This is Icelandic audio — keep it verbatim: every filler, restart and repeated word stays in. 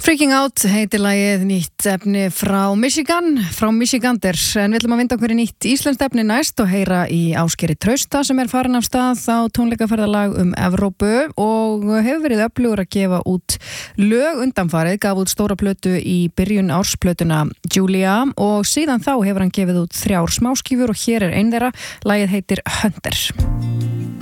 Freaking Out heitir lagið, nýtt efni frá Michigan, frá Michigander, en við ætlum að vinda okkur í nýtt íslenskt efni næst og heyra í Ásgeiri Trausta sem er farin af stað á tónleikaferðalag um Evrópu og hefur verið öflugur að gefa út lög undanfarið, gaf út stóra plötu í byrjun ársplötuna Julia og síðan þá hefur hann gefið út þrjár smáskífur og hér er ein þeirra, lagið heitir Hunter.